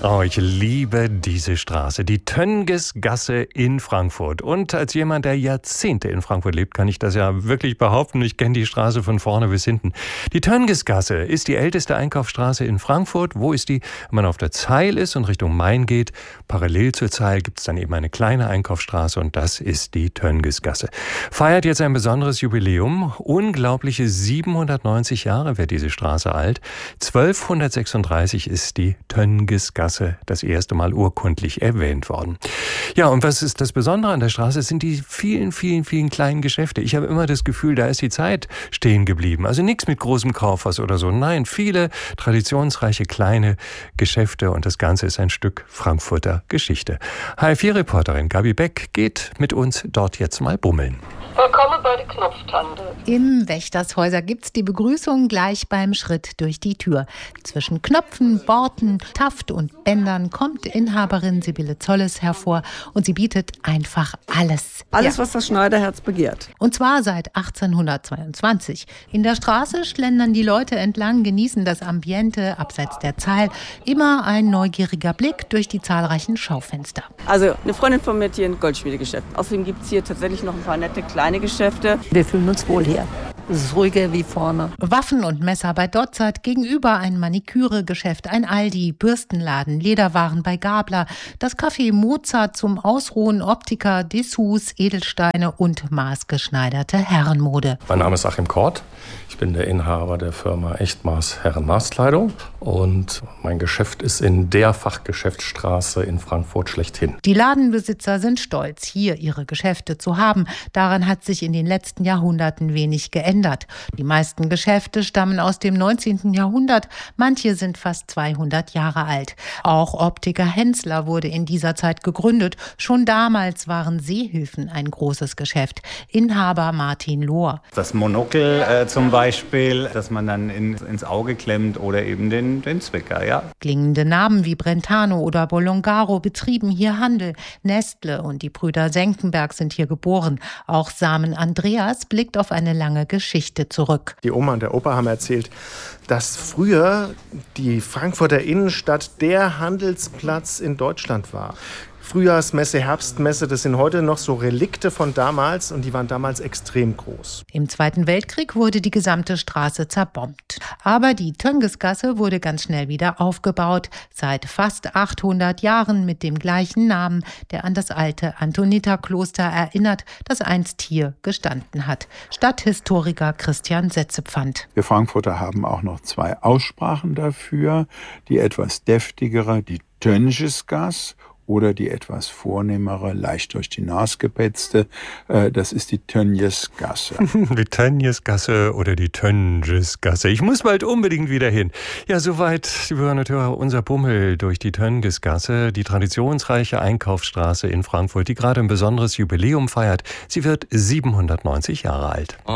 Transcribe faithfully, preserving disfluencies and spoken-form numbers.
Oh, ich liebe diese Straße, die Töngesgasse in Frankfurt. Und als jemand, der Jahrzehnte in Frankfurt lebt, kann ich das ja wirklich behaupten. Ich kenne die Straße von vorne bis hinten. Die Töngesgasse ist die älteste Einkaufsstraße in Frankfurt. Wo ist die? Wenn man auf der Zeil ist und Richtung Main geht, parallel zur Zeil gibt es dann eben eine kleine Einkaufsstraße und das ist die Töngesgasse. Feiert jetzt ein besonderes Jubiläum. Unglaubliche siebenhundertneunzig Jahre wird diese Straße alt. zwölfhundertsechsunddreißig ist die Töngesgasse das erste Mal urkundlich erwähnt worden. Ja, und was ist das Besondere an der Straße? Es sind die vielen, vielen, vielen kleinen Geschäfte. Ich habe immer das Gefühl, da ist die Zeit stehen geblieben. Also nichts mit großem Kaufhaus oder so. Nein, viele traditionsreiche kleine Geschäfte und das Ganze ist ein Stück Frankfurter Geschichte. H F vier-Reporterin Gabi Beck geht mit uns dort jetzt mal bummeln. Willkommen bei der Knopftante. Im Wächtershäuser gibt's die Begrüßung gleich beim Schritt durch die Tür. Zwischen Knöpfen, Borten, Taft und Bändern kommt Inhaberin Sibylle Zolles hervor und sie bietet einfach alles. Alles, ja. was das Schneiderherz begehrt. Und zwar seit achtzehnhundertzweiundzwanzig. In der Straße schlendern die Leute entlang, genießen das Ambiente abseits der Zeil. Immer ein neugieriger Blick durch die zahlreichen Schaufenster. Also eine Freundin von mir hat hier ein Goldschmiedegeschäft. Außerdem gibt es hier tatsächlich noch ein paar nette kleine Geschäfte. Wir fühlen uns wohl hier. Es ist ruhiger wie vorne. Waffen und Messer bei Dotzert, gegenüber ein Maniküregeschäft, ein Aldi, Bürstenladen, Lederwaren bei Gabler, das Café Mozart zum Ausruhen, Optiker, Dessous, Edelsteine und maßgeschneiderte Herrenmode. Mein Name ist Achim Kort. Ich bin der Inhaber der Firma Echtmaß Herrenmaßkleidung und mein Geschäft ist in der Fachgeschäftsstraße in Frankfurt schlechthin. Die Ladenbesitzer sind stolz, hier ihre Geschäfte zu haben. Daran hat sich in den letzten Jahrhunderten wenig geändert. Die meisten Geschäfte stammen aus dem neunzehnten Jahrhundert, manche sind fast zweihundert Jahre alt. Auch Optiker Hensler wurde in dieser Zeit gegründet. Schon damals waren Seehilfen ein großes Geschäft. Inhaber Martin Lohr. Das Monokel äh, zum Beispiel, das man dann in, ins Auge klemmt oder eben den, den Zwicker, ja. Klingende Namen wie Brentano oder Bolongaro betrieben hier Handel. Nestle und die Brüder Senckenberg sind hier geboren. Auch Samen Andreas blickt auf eine lange Geschichte zurück. Die Oma und der Opa haben erzählt, dass früher die Frankfurter Innenstadt der Handelsplatz in Deutschland war. Frühjahrsmesse, Herbstmesse, das sind heute noch so Relikte von damals und die waren damals extrem groß. Im Zweiten Weltkrieg wurde die gesamte Straße zerbombt. Aber die Töngesgasse wurde ganz schnell wieder aufgebaut. Seit fast achthundert Jahren mit dem gleichen Namen, der an das alte Antoniterkloster erinnert, das einst hier gestanden hat. Stadthistoriker Christian Setzepfand. Wir Frankfurter haben auch noch zwei Aussprachen dafür. Die etwas deftigere, die Töngesgasse, oder die etwas vornehmere, leicht durch die Nase gepetzte, äh, das ist die Töngesgasse. Die Töngesgasse oder die Töngesgasse. Ich muss bald unbedingt wieder hin. Ja, soweit, liebe Hörerinnen und Hörer, unser Bummel durch die Töngesgasse, die traditionsreiche Einkaufsstraße in Frankfurt, die gerade ein besonderes Jubiläum feiert. Sie wird siebenhundertneunzig Jahre alt.